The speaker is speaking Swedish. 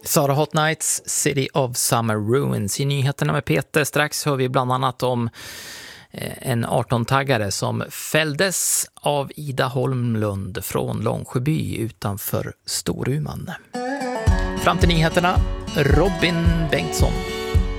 Sara Hot Nights, City of Summer Ruins. I nyheterna med Peter strax hör vi bland annat om en 18-taggare som fälldes av Ida Holmlund från Långsjöby utanför Storuman. Fram till nyheterna, Robin Bengtsson.